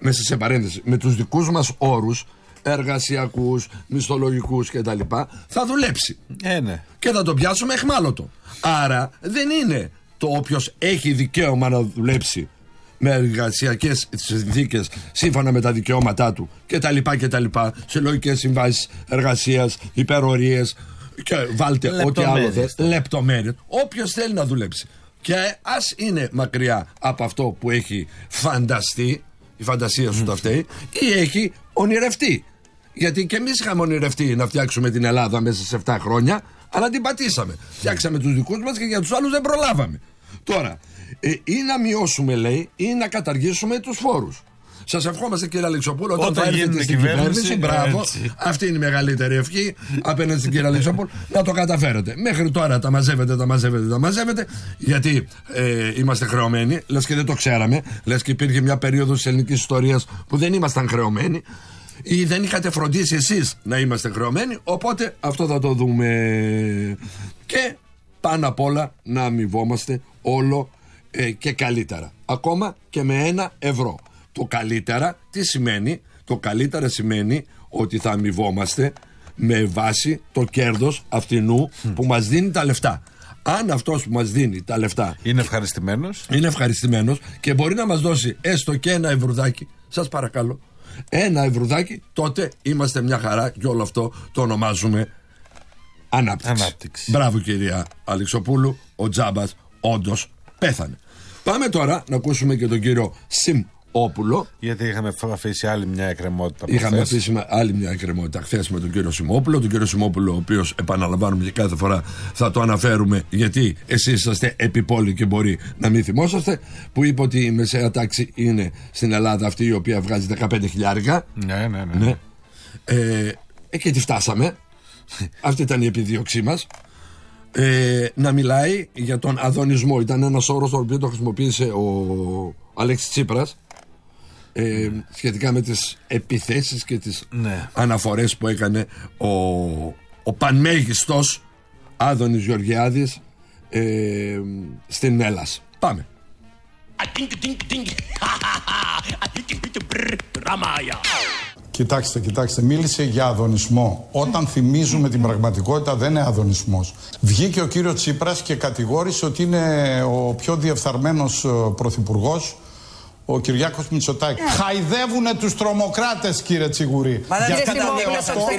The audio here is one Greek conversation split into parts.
μέσα σε παρένθεση, με τους δικούς μας όρους, εργασιακούς, μισθολογικούς κτλ., θα δουλέψει. Ναι. Και θα τον πιάσουμε εχμάλωτο. Άρα δεν είναι το όποιος έχει δικαίωμα να δουλέψει με εργασιακές συνθήκες σύμφωνα με τα δικαιώματά του κτλ. Συλλογικές συμβάσεις εργασίας, υπερορίες και βάλτε ό,τι άλλο θες. Λεπτομέρειες. Όποιος θέλει να δουλέψει. Και ας είναι μακριά από αυτό που έχει φανταστεί, η φαντασία σου τα φταίει, ή έχει ονειρευτεί. Γιατί και εμείς είχαμε ονειρευτεί να φτιάξουμε την Ελλάδα μέσα σε 7 χρόνια, αλλά την πατήσαμε. Φτιάξαμε τους δικούς μας και για τους άλλους δεν προλάβαμε. Τώρα, ή να μειώσουμε, λέει, ή να καταργήσουμε τους φόρους. Σας ευχόμαστε, κύριε Αλεξοπούλου, όταν θα έρθετε στην κυβέρνηση, μπράβο, αυτή είναι η μεγαλύτερη ευχή απέναντι στην κύριε Αλεξοπούλου, να το καταφέρετε. Μέχρι τώρα τα μαζεύετε, γιατί είμαστε χρεωμένοι, λες και δεν το ξέραμε, λες και υπήρχε μια περίοδος της ελληνικής ιστορίας που δεν ήμασταν χρεωμένοι, ή δεν είχατε φροντίσει εσείς να είμαστε χρεωμένοι, οπότε αυτό θα το δούμε. Και πάνω απ' όλα να αμοιβόμαστε όλο και καλύτερα, ακόμα και με €1. Το καλύτερα τι σημαίνει? Το καλύτερα σημαίνει ότι θα αμοιβόμαστε με βάση το κέρδος αυτινού που μας δίνει τα λεφτά. Αν αυτός που μας δίνει τα λεφτά είναι ευχαριστημένος και μπορεί να μας δώσει έστω και €1, σας παρακαλώ, €1, τότε είμαστε μια χαρά και όλο αυτό το ονομάζουμε ανάπτυξη. Μπράβο, κυρία Αλεξοπούλου, ο Τζάμπας όντως πέθανε. Πάμε τώρα να ακούσουμε και τον κύριο Σιμόπουλο. Γιατί είχαμε αφήσει άλλη μια εκκρεμότητα. Είχαμε αφήσει άλλη μια εκκρεμότητα χθες με τον κύριο Σιμόπουλο. Τον κύριο Σιμόπουλο, ο οποίος, επαναλαμβάνουμε και κάθε φορά θα το αναφέρουμε, γιατί εσείς είσαστε επιπόλοι και μπορεί να μην θυμόσαστε, που είπε ότι η μεσαία τάξη είναι στην Ελλάδα αυτή η οποία βγάζει 15.000. Ναι. Και τι φτάσαμε. Αυτή ήταν η επιδίωξή μας. Να μιλάει για τον αδωνισμό. Ήταν ένας όρος τον οποίο το χρησιμοποίησε ο Αλέξης Τσίπρας σχετικά με τις επιθέσεις και τις αναφορές που έκανε ο πανμέγιστος Άδωνης Γεωργιάδης στην Έλλας. Πάμε. Κοιτάξτε, μίλησε για αδωνισμό. Όταν θυμίζουμε την πραγματικότητα δεν είναι αδωνισμός. Βγήκε ο κύριος Τσίπρας και κατηγόρησε ότι είναι ο πιο διεφθαρμένος πρωθυπουργός, ο Κυριάκος Μητσοτάκης. Χαϊδεύουνε τους τρομοκράτες, κύριε Τσιγουρή. Γιατί το λέω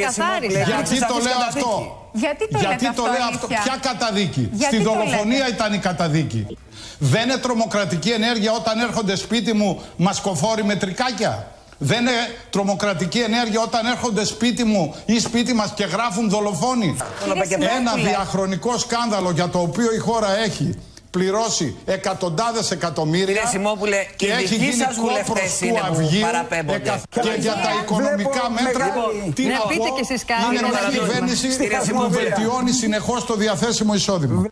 αυτό? Γιατί το λέω αυτό? Ποια καταδίκη? Στη δολοφονία ήταν η καταδίκη. Δεν είναι τρομοκρατική ενέργεια όταν έρχονται σπίτι μου μασκοφόροι με τρικάκια? Δεν είναι τρομοκρατική ενέργεια όταν έρχονται σπίτι μου ή σπίτι μας και γράφουν δολοφόνοι? Ένα διαχρονικό σκάνδαλο για το οποίο η χώρα έχει πληρώσει εκατοντάδες εκατομμύρια και έχει γίνει κόπρος του Αυγίου και για τα οικονομικά μέτρα τι να πω, είναι μια κυβέρνηση που βελτιώνει συνεχώς το διαθέσιμο εισόδημα.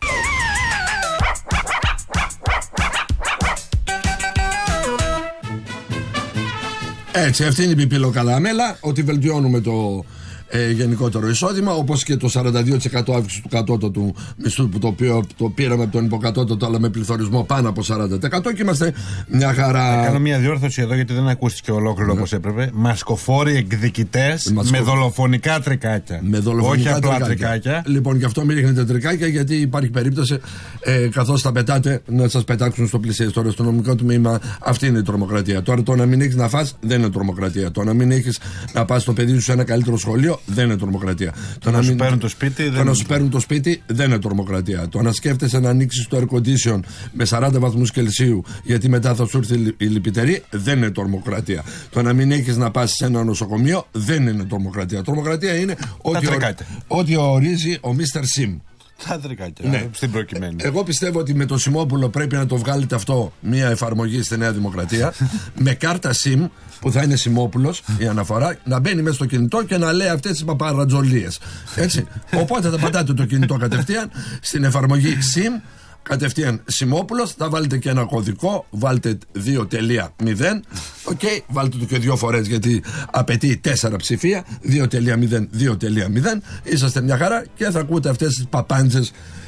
Έτσι, αυτή είναι η πιπιλοκαλαμέλα, ότι βελτιώνουμε το γενικότερο εισόδημα, όπως και το 42% αύξηση του κατώτατου μισθού, που το οποίο το πήραμε από τον υποκατώτατο, αλλά με πληθωρισμό πάνω από 40%, και είμαστε μια χαρά. Κάνω μια διόρθωση εδώ, γιατί δεν ακούστηκε ολόκληρο όπως έπρεπε. Μασκοφόροι εκδικητές με δολοφονικά τρικάκια. Όχι απλά τρικάκια. Λοιπόν, γι' αυτό μην ρίχνετε τρικάκια, γιατί υπάρχει περίπτωση καθώς τα πετάτε να σας πετάξουν στο πλησιέστερο. Στο νομικό τμήμα αυτή είναι η τρομοκρατία. Τώρα, το να μην έχεις να φας δεν είναι τρομοκρατία. Το να μην έχεις να πας το παιδί σου σε ένα καλύτερο σχολείο δεν είναι τρομοκρατία. Το να σου παίρνουν το σπίτι δεν είναι τρομοκρατία. Το να σκέφτεσαι να ανοίξεις το air condition με 40 βαθμούς Κελσίου γιατί μετά θα σου έρθει η λυπητερή δεν είναι τρομοκρατία. Το να μην έχεις να πας σε ένα νοσοκομείο δεν είναι τρομοκρατία. Τρομοκρατία είναι ό,τι ορίζει ο Mr. Sim. Τα τρικάκια, στην προκειμένη. Εγώ πιστεύω ότι με το Σιμόπουλο πρέπει να το βγάλετε αυτό μια εφαρμογή στη Νέα Δημοκρατία με κάρτα SIM που θα είναι Σιμόπουλος η αναφορά, να μπαίνει μέσα στο κινητό και να λέει αυτές τις παπαρατζολίες. Έτσι. Οπότε θα πατάτε το κινητό κατευθείαν στην εφαρμογή SIM, κατευθείαν Σιμόπουλος, θα βάλετε και ένα κωδικό, βάλτε 2.0, βάλτε το και 2 φορές γιατί απαιτεί 4 ψηφία, 2.0, 2.0, είσαστε μια χαρά και θα ακούτε αυτές τις παπάντζες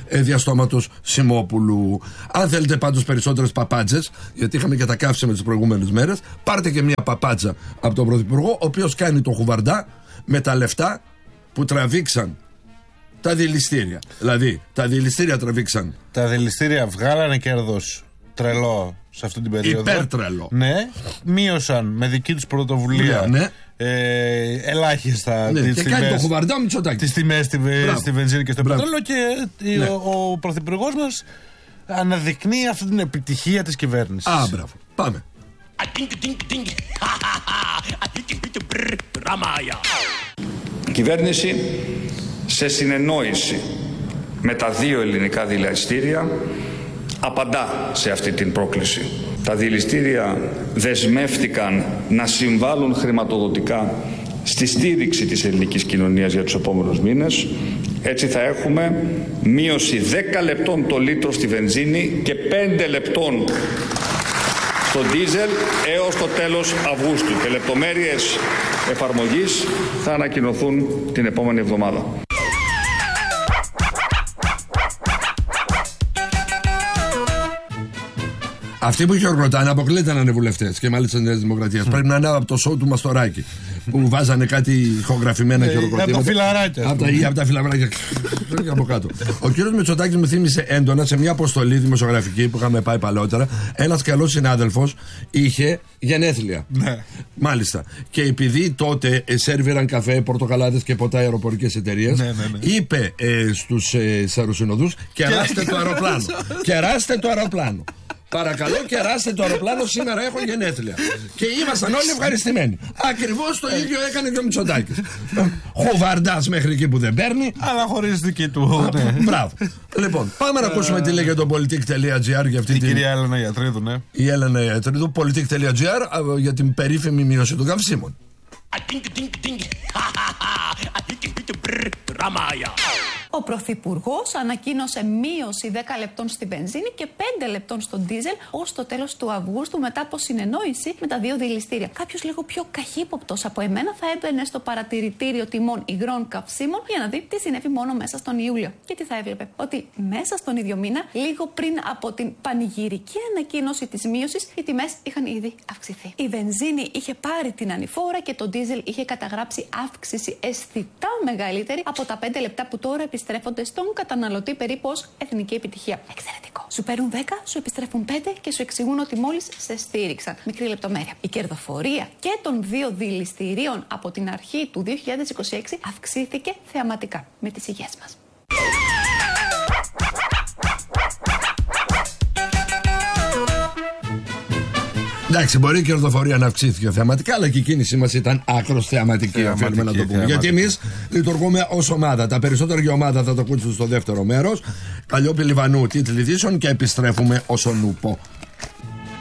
διαστόματος Σιμόπουλου. Αν θέλετε πάντως περισσότερες παπάντζες, γιατί είχαμε και τα καύσιμα τις προηγούμενες μέρες, πάρτε και μια παπάντζα από τον Πρωθυπουργό, ο οποίος κάνει το χουβαρντά με τα λεφτά που τραβήξαν τα δηληστήρια. Δηλαδή, τα δηληστήρια τραβήξαν. Τα δηληστήρια βγάλανε κέρδος τρελό σε αυτή την περίοδο. Υπέρτρελο. Ναι. Μείωσαν με δική τους πρωτοβουλία. Ναι. Ελάχιστα και κάνει το χουβαρντά Μητσοτάκη τις τιμές στη βενζίνη και στο πετρέλαιο και ο Πρωθυπουργός μας αναδεικνύει αυτή την επιτυχία της κυβέρνησης. Μπράβο. Πάμε. Η κυβέρνηση σε συνεννόηση με τα δύο ελληνικά δηληστήρια απαντά σε αυτή την πρόκληση. Τα δηληστήρια δεσμεύτηκαν να συμβάλλουν χρηματοδοτικά στη στήριξη της ελληνικής κοινωνίας για τους επόμενους μήνες. Έτσι θα έχουμε μείωση 10 λεπτών το λίτρο στη βενζίνη και 5 λεπτών στο ντίζελ έως το τέλος Αυγούστου. Και λεπτομέρειες εφαρμογής θα ανακοινωθούν την επόμενη εβδομάδα. Αυτοί που χειροκροτάνε αποκλείται να είναι βουλευτές και μάλιστα της Νέας Δημοκρατίας. Πρέπει να είναι από το σοου του Μαστοράκη που βάζανε κάτι ηχογραφημένα χειροκροτήματα. Από τα φιλαράκια. Από τα φιλαράκια. Από κάτω. Ο κύριος Μητσοτάκης μου θύμισε έντονα σε μια αποστολή δημοσιογραφική που είχαμε πάει παλαιότερα. Ένας καλός συνάδελφος είχε γενέθλια. Ναι. Μάλιστα. Και επειδή τότε σέρβιραν καφέ, πορτοκαλάδες και ποτά αεροπορικές εταιρείες, είπε στους αεροσυνοδούς: κεράστε το αεροπλάνο. Κεράστε το αεροπλάνο. Παρακαλώ, κεράστε το αεροπλάνο, σήμερα έχω γενέθλια. Και ήμασταν όλοι ευχαριστημένοι. Ακριβώς το ίδιο έκανε και ο Μητσοτάκης. Χοβαρντάς μέχρι εκεί που δεν παίρνει, αλλά χωρίς δική του. Μπράβο. Λοιπόν, πάμε να ακούσουμε τι λέγεται το politik.gr για αυτή την. Η κυρία Έλενα Ιατρίδου, ναι. Η Έλενα Ιατρίδου, politik.gr για την περίφημη μείωση των καυσίμων. Ο Πρωθυπουργός ανακοίνωσε μείωση 10 λεπτών στη βενζίνη και 5 λεπτών στο ντίζελ ως το τέλος του Αυγούστου μετά από συνεννόηση με τα δύο δηληστήρια. Κάποιος λίγο πιο καχύποπτος από εμένα θα έμπαινε στο παρατηρητήριο τιμών υγρών καυσίμων για να δει τι συνέβη μόνο μέσα στον Ιούλιο. Και τι θα έβλεπε? Ότι μέσα στον ίδιο μήνα, λίγο πριν από την πανηγυρική ανακοίνωση της μείωσης, οι τιμές είχαν ήδη αυξηθεί. Η βενζίνη είχε πάρει την ανηφόρα και το ντίζελ είχε καταγράψει αύξηση αισθητά μεγαλύτερη από τα 5 λεπτά που τώρα επιστρέφονται στον καταναλωτή περίπου ως εθνική επιτυχία. Εξαιρετικό. Σου παίρνουν 10, σου επιστρέφουν 5 και σου εξηγούν ότι μόλις σε στήριξαν. Μικρή λεπτομέρεια. Η κερδοφορία και των δύο δηληστηρίων από την αρχή του 2026 αυξήθηκε θεαματικά με τις υγιές μας. Εντάξει, μπορεί η κερδοφορία να αυξήθηκε θεαματικά, αλλά και η κίνησή μας ήταν άκρως θεαματική, οφείλουμε να το πούμε. Γιατί εμείς λειτουργούμε ως ομάδα. Τα περισσότερα για ομάδα θα το ακούσετε στο δεύτερο μέρος. Καλλιόπη Λιβανού, τίτλοι ειδήσεων και επιστρέφουμε ως ο Νούπο.